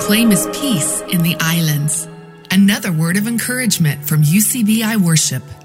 proclaim His peace in the islands. Another word of encouragement from UCBI Worship.